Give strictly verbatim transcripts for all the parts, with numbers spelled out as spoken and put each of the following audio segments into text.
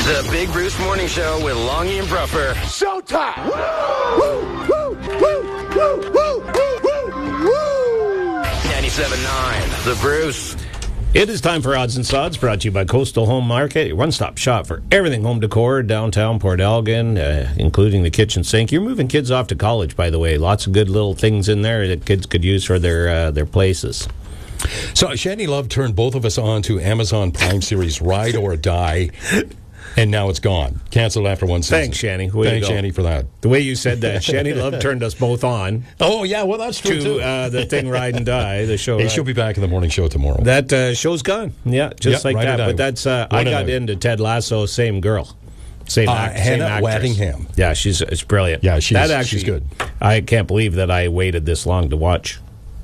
The Big Bruce Morning Show with Longy and Bruffer. Showtime! Woo! Woo! Woo! Woo! Woo! Woo! Woo! ninety-seven point nine, The Bruce. It is time for Odds and Sods, brought to you by Coastal Home Market, your one-stop shop for everything home decor, downtown Port Elgin, uh, including the kitchen sink. You're moving kids off to college, by the way. Lots of good little things in there that kids could use for their uh, their places. So Shanny Love turned both of us on to Amazon Prime series Ride or Die, and now it's gone. Canceled after one season. Thanks, Shanny. Way Thanks, to go. Shanny, for that. The way you said that, Shanny Love turned us both on Oh, yeah, well, that's true, to too. uh, the thing Ride and Die, the show. Hey, Ride. she'll be back in the morning show tomorrow. That uh, show's gone. Yeah, just Yep, like Ride or that. Die. But that's uh, I One and got out. into Ted Lasso, same girl. Same, Uh, act, same Hannah actress. Waddingham. Yeah, she's it's brilliant. Yeah, she's- that actually, she's good. I can't believe that I waited this long to watch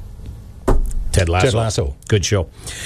Ted Lasso. Ted Lasso. Good show.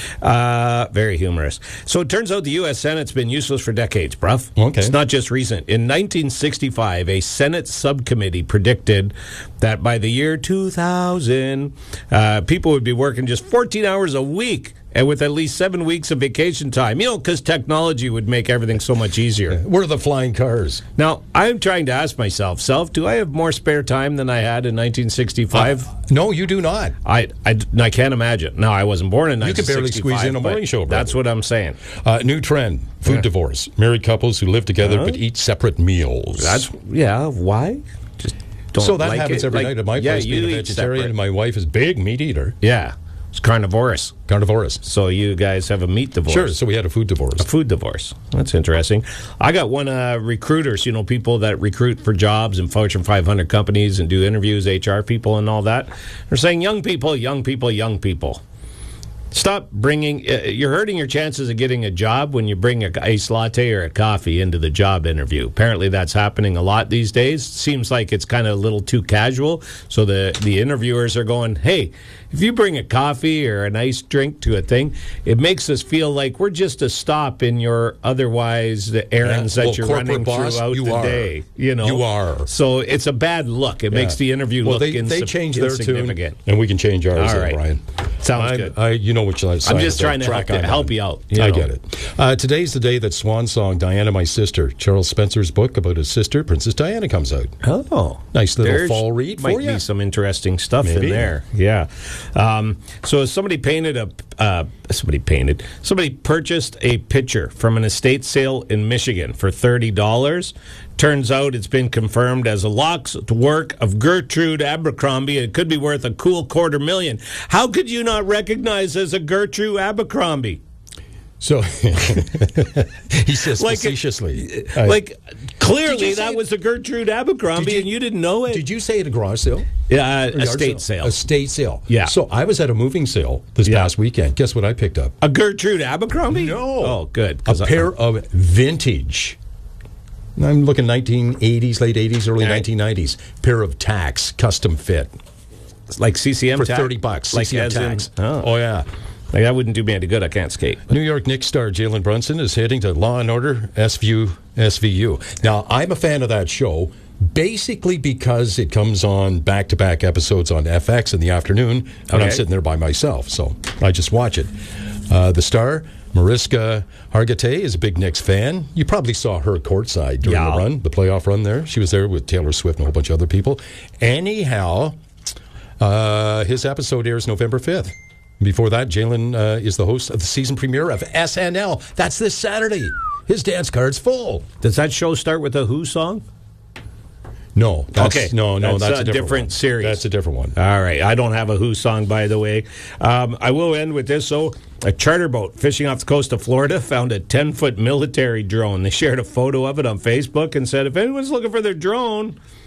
Uh, very humorous. So it turns out the U S Senate's been useless for decades, bruv. Okay. It's not just recent. In nineteen sixty-five, a Senate subcommittee predicted that by the year two thousand, uh, people would be working just fourteen hours a week and with at least seven weeks of vacation time. You know, because technology would make everything so much easier. Where are the flying cars? Now, I'm trying to ask myself, self, do I have more spare time than I had in nineteen sixty-five? Uh, no, you do not. I, I, I can't imagine. No, I wasn't born in You nineteen could barely sixty-five. squeeze in a but morning show, brother. That's what I'm saying. Uh, new trend, food Yeah. divorce. Married couples who live together Huh? but eat separate meals. That's, yeah, why? Just don't so that like happens it. every Like, night at my yeah, place, you being a eat vegetarian, separate. and my wife is a big meat eater. Yeah, it's carnivorous. Carnivorous. So you guys have a meat divorce. Sure, so we had a food divorce. A food divorce. That's interesting. I got one uh, recruiters, you know, people that recruit for jobs in Fortune five hundred companies and do interviews, H R people and all that. They're saying, young people, young people, young people. Stop bringing, uh, you're hurting your chances of getting a job when you bring a iced latte or a coffee into the job interview. Apparently that's happening a lot these days. Seems like it's kind of a little too casual. So the, the interviewers are going, hey, if you bring a coffee or a nice drink to a thing, it makes us feel like we're just a stop in your otherwise the errands Yeah, well, that you're corporate running boss, throughout you the are. day. You know, You are. So it's a bad look. It makes the interview well, look they, insi- they change their tune, insignificant. and we can change ours, All then, right. Brian. Sounds I, good. I, you know which side I'm of just the trying to help, track I'm help on. you out. You I know. get it. Uh, today's the day that Swan Song, Diana, My Sister, Charles Spencer's book about his sister, Princess Diana, comes out. Oh, Nice little There's- fall read might for you. be some interesting stuff Maybe. in there. Yeah. Um, so somebody painted a uh, somebody painted somebody purchased a picture from an estate sale in Michigan for thirty dollars. Turns out it's been confirmed as a lost work of Gertrude Abercrombie. It could be worth a cool quarter million. How could you not recognize as a Gertrude Abercrombie? So he says Like, facetiously. I- Like clearly Did you that say- was a Gertrude Abercrombie, Did you- and you didn't know it. Did you say at a garage sale? Yeah, uh, Or yard estate sale. Estate sale. Yeah. So I was at a moving sale this Yeah. past weekend. Guess what I picked up? A Gertrude Abercrombie? No. Oh, good. A 'cause I- pair of vintage. I'm looking nineteen eighties, late eighties, early All right. nineteen nineties. Pair of Tax custom fit like C C M for tax? thirty bucks. Like C C M as in- Tax. oh. oh yeah. Like that wouldn't do me any good. I can't skate. New York Knicks star Jalen Brunson is heading to Law and Order S V U. S V U. Now, I'm a fan of that show, basically because it comes on back-to-back episodes on F X in the afternoon when I'm Okay. sitting there by myself, so I just watch it. Uh, the star, Mariska Hargitay, is a big Knicks fan. You probably saw her courtside during Yeah. the run, the playoff run there. She was there with Taylor Swift and a whole bunch of other people. Anyhow, uh, his episode airs November fifth. Before that, Jalen uh, is the host of the season premiere of S N L. That's this Saturday. His dance card's full. Does that show start with a Who song? No. That's, Okay. No, no, That's that's, a a different, different one. series. That's a different one. All right. I don't have a Who song, by the way. Um, I will end with this, though. A charter boat fishing off the coast of Florida found a ten-foot military drone. They shared a photo of it on Facebook and said, if anyone's looking for their drone,